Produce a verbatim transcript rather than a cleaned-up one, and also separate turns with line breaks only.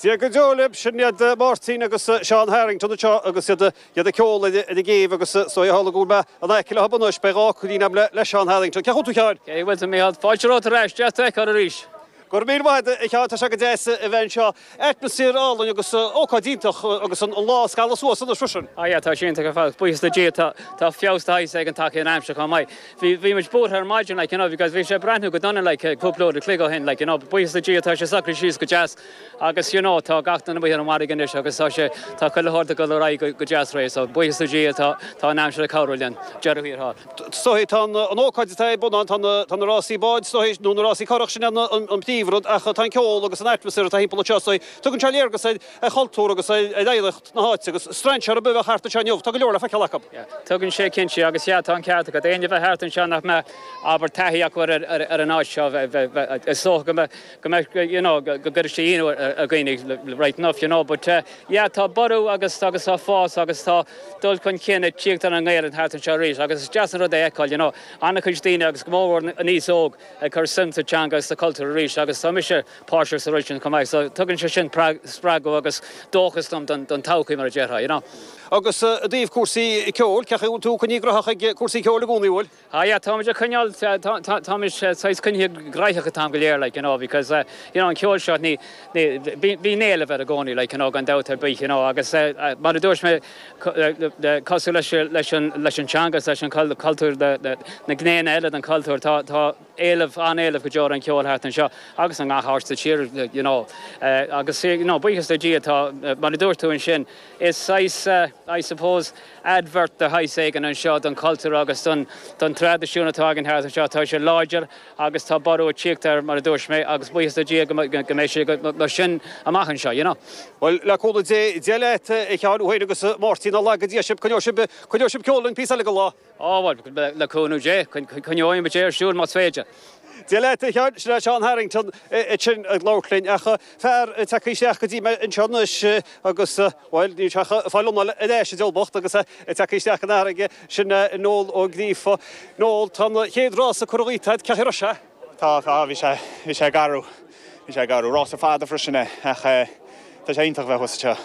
Tia go Jolib sin iad Martin agus Sean Harrington agus iad iad ceol iad géh agus so i hála gúrma an eicile habanúis be rá chudín am le Sean Harrington. Ceachú tú ceáil?
Cé bhfuil mé had fáilteráta reis, deas ag ar a ríis.
Gur mír maid I ceáta se go déasa a bhain seo atmosfér álainn agus ócádíntaach agus an lá scala suas an frisin.
Ah ja, tá sin go fáil buíos le dé tá fiásta haise ag an take in aimse chu mai. Bhí bhí muid bór ar maidin like, you know, because bhí sé brandú go donna like cúplód a clígá hin like, you know, buíos le dé tá sé sacrí síos go jazz agus you know, tá gachtain na bhí an mar gan agus tá sé tá chuileharta go le go jazz rééis so buíos le dé tá tá an aimse le cáúilin dearú há.
So tá an ócáidtá buna tá na rásí báid so nó na rásí carach sin an tíomhrad a tá ceol agus an atmosfér tá hímpla teasai tugann se léir agus a choultúr agus a dhéilecht na háit agus straint ar a bubh charta teanmh tá go leor a feiceachab.
Tugann sé cinse agus yeah, tá an cearta go daon bheith háart an nach me aber taíach ar ar an áit seo is so go go you know go gur sé inú a gaiine right enough you know but uh, yeah tá ború agus agus tá fás agus tá dul chun cinenne tíocht an ggéir an háart an seo rééis agus just an rud é eáil you know anna chutíine agus go mór a níos óg a chur simta teanga agus sa cultúr rééis agus tá se páir sa roisin cumáid so tugann sé sin sprágu agus dóchas dom don taucaí mar a deartha you know.
Agus a dtíobh cuasaí ceol cecha tú chuní gracha cuasaí ceol a gúnaíhil?
Ah yeah, tá muidir chuneal tá mis sais cunne greithecha tam go léir like you know because uh, you know an ceol seo ní bhí néile bheith a gcónaí like you know gan dátar bí you know agus mar a dúirs me cosú leis leis an teangas leis an cultúr na gnéine eile an cultúr tá éileh an éileh go deor an ceol háart an seo agus an gáthasta tíir you know agus you know buchas le dí tá mar a dúir tú an sin is sais I suppose advert the high sagan and shot on culture agus don don tradiisiúna tágan háart an seo tá sé láidir agus tá barú a tíochttar mar a dúirs mé agus buchas le dí go mé sé go sin amachchan seo you know.
Well le cóla dé déile i cheáil uhéid agus Martin a legad díosib chuneosib chuneosib ceolinn písa le go lá.
Á bhil le cúnú dé chuneoim be déir siúr má féide.
Déile cheáil Sean Harrington sin lálinn acha fear takeí seach go dtí in seannis agus bhil ní fáilna é sé deolbocht agus takeí seach an aige sin nóil ó gníomh nóil tá chéad rás a choíteid ceir se?
Tá tá bhí sé bhí sé garú bhí sé garú rás a fád a frisinne ach tá sé intach bheith te.